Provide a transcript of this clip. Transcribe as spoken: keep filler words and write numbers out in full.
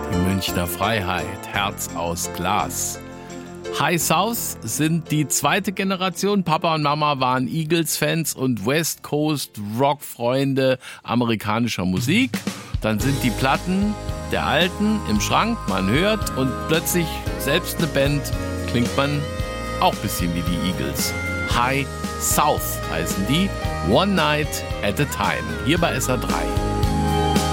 Die Münchner Freiheit, Herz aus Glas. High South sind die zweite Generation. Papa und Mama waren Eagles-Fans und West Coast Rock-Freunde amerikanischer Musik. Dann sind die Platten der Alten im Schrank, man hört und plötzlich selbst eine Band, klingt man auch ein bisschen wie die Eagles. High South heißen die, One Night at a Time, hier bei S R drei.